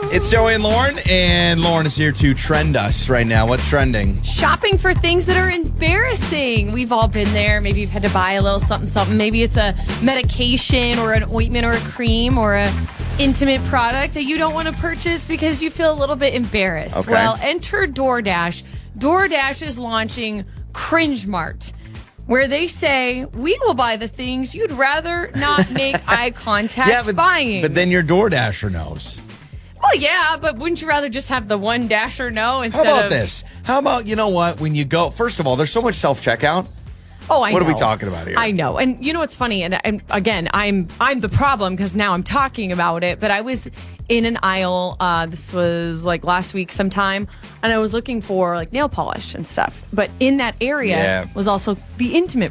It's Joey and Lauren is here to trend us right now. What's trending? Shopping for things that are embarrassing. We've all been there. Maybe you've had to buy a little something. Maybe it's a medication or an ointment or a cream or a intimate product that you don't want to purchase because you feel a little bit embarrassed. Okay. Well, enter DoorDash. DoorDash is launching Cringe Mart, where they say, we will buy the things you'd rather not make eye contact buying. But then your DoorDasher knows. Well, yeah, but wouldn't you rather just have the one dasher know instead of... How about this? How about, you know what, when you go, first of all, there's so much self-checkout. Oh, I know. What are we talking about here? I know. And you know what's funny? And again, I'm the problem because now I'm talking about it. But I was in an aisle. This was like last week sometime. And I was looking for like nail polish and stuff. But in that area was also the intimate